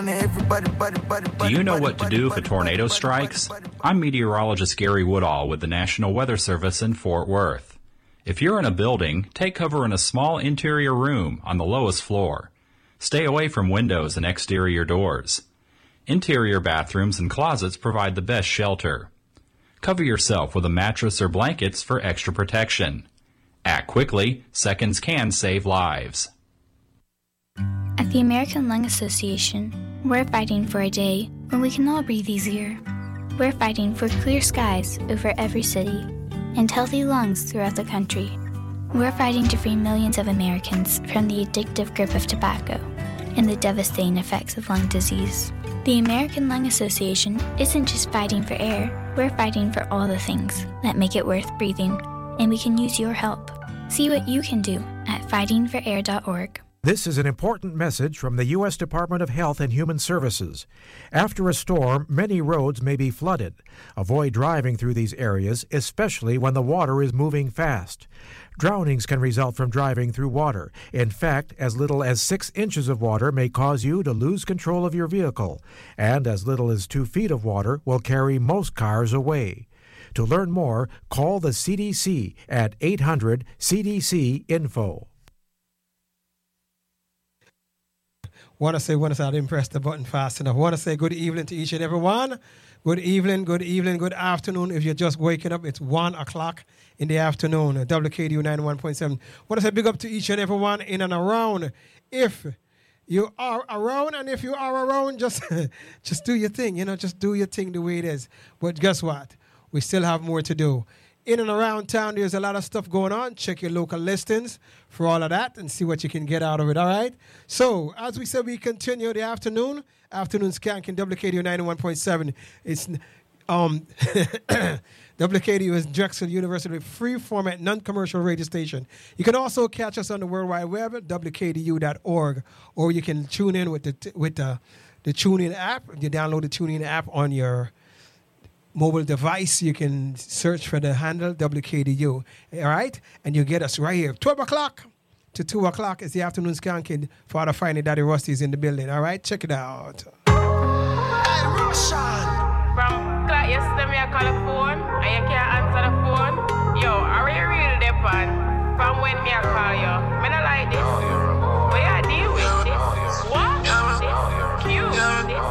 Do you know what to do if a tornado strikes? I'm meteorologist Gary Woodall with the National Weather Service in Fort Worth. If you're in a building, take cover in a small interior room on the lowest floor. Stay away from windows and exterior doors. Interior bathrooms and closets provide the best shelter. Cover yourself with a mattress or blankets for extra protection. Act quickly, seconds can save lives. At the American Lung Association, we're fighting for a day when we can all breathe easier. We're fighting for clear skies over every city and healthy lungs throughout the country. We're fighting to free millions of Americans from the addictive grip of tobacco and the devastating effects of lung disease. The American Lung Association isn't just fighting for air, we're fighting for all the things that make it worth breathing, and we can use your help. See what you can do at fightingforair.org. This is an important message from the U.S. Department of Health and Human Services. After a storm, many roads may be flooded. Avoid driving through these areas, especially when the water is moving fast. Drownings can result from driving through water. In fact, as little as 6 inches of water may cause you to lose control of your vehicle, and as little as 2 feet of water will carry most cars away. To learn more, call the CDC at 800-CDC-INFO. Want to say, I didn't press the button fast enough. Want to say good evening to each and every one. Good evening, good afternoon. If you're just waking up, it's 1 o'clock in the afternoon. WKDU 91.7. Want to say big up to each and every one in and around. If you are around, and if you are around, just do your thing. Just do your thing the way it is. But guess what? We still have more to do. In and around town, there's a lot of stuff going on. Check your local listings for all of that and see what you can get out of it, all right? So, as we said, we continue the afternoon skank in WKDU 91.7. It's WKDU is Drexel University free-format, non-commercial radio station. You can also catch us on the World Wide Web at WKDU.org, or you can tune in with the TuneIn app. You download the TuneIn app on your mobile device. You can search for the handle WKDU, all right? And you get us right here. 12 o'clock to 2 o'clock is the afternoon skanking. Father Finey, Daddy Rusty is in the building, all right? Check it out. Hey, Roshan! From class yesterday, I call the phone, and you can't answer the phone. Yo, are you really there, pan? From when me I call you? Me not like this.